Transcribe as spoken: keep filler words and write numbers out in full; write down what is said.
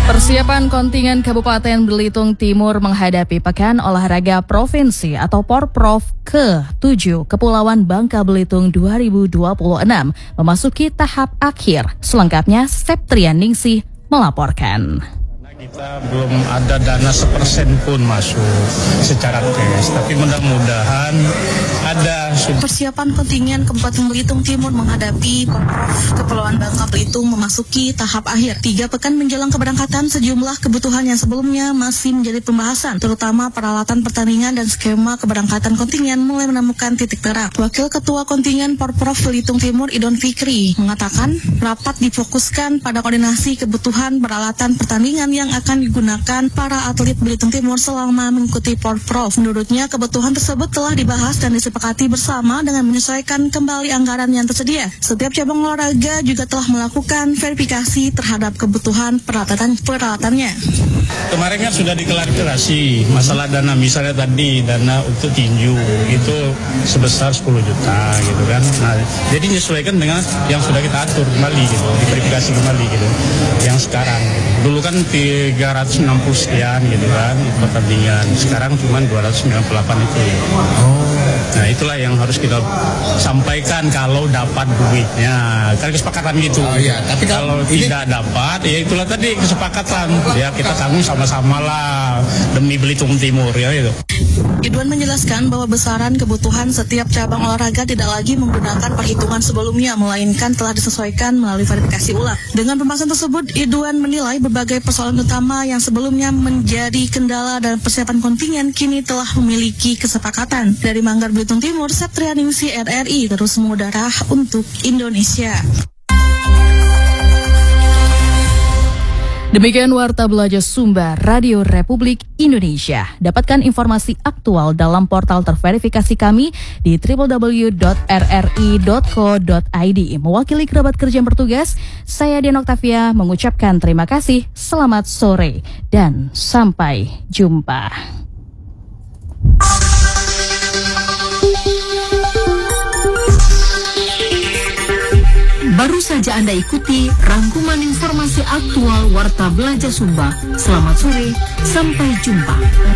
Persiapan kontingen Kabupaten Belitung Timur menghadapi Pekan Olahraga Provinsi atau Porprov ke tujuh Kepulauan Bangka Belitung dua ribu dua puluh enam memasuki tahap akhir. Selengkapnya Septrian Ningsih melaporkan. Kita belum ada dana sepersen pun masuk secara tes, tapi mudah-mudahan ada. Persiapan kontingen Kabupaten Belitung Timur menghadapi Porprov Kepulauan Bangka Belitung memasuki tahap akhir. Tiga pekan menjelang keberangkatan, sejumlah kebutuhan yang sebelumnya masih menjadi pembahasan, terutama peralatan pertandingan dan skema keberangkatan kontingen mulai menemukan titik terang. Wakil Ketua Kontingen Porprov Belitung Timur Idon Fikri mengatakan rapat difokuskan pada koordinasi kebutuhan peralatan pertandingan yang akan digunakan para atlet Belitung Timur selama mengikuti Porprov. Menurutnya, kebutuhan tersebut telah dibahas dan disepakati bersama dengan menyesuaikan kembali anggaran yang tersedia. Setiap cabang olahraga juga telah melakukan verifikasi terhadap kebutuhan peralatan peralatannya. Kemarin kan sudah diklarifikasi masalah dana, misalnya tadi dana untuk tinju itu sebesar sepuluh juta gitu kan. Nah, jadi menyesuaikan dengan yang sudah kita atur kembali gitu, diverifikasi kembali gitu. Yang sekarang gitu. Dulu kan tiga ratus enam puluh sekian gitu kan pertandingan, sekarang cuma dua ratus sembilan puluh delapan itu. Oh. Nah, itulah yang harus kita sampaikan kalau dapat duitnya. Kan kesepakatan gitu. Oh, iya. Tapi kalau, kalau tidak dapat, ya itulah tadi kesepakatan. Ya kita tanggung sama-sama lah demi Belitung Timur ya itu. Idwan menjelaskan bahwa besaran kebutuhan setiap cabang olahraga tidak lagi menggunakan perhitungan sebelumnya, melainkan telah disesuaikan melalui verifikasi ulang. Dengan pembahasan tersebut, Idwan menilai berbagai persoalan utama yang sebelumnya menjadi kendala dalam persiapan kontingen kini telah memiliki kesepakatan. Dari Manggar Belitung Timur, Septrian Ningsih R R I terus mengudara untuk Indonesia. Demikian Warta Belajar Sumba Radio Republik Indonesia. Dapatkan informasi aktual dalam portal terverifikasi kami di w w w dot r r i dot co dot i d. Mewakili kerabat kerja yang bertugas, saya Dian Oktavia mengucapkan terima kasih, selamat sore, dan sampai jumpa. Baru saja Anda ikuti rangkuman informasi aktual Warta Belajar Sumba. Selamat sore, sampai jumpa.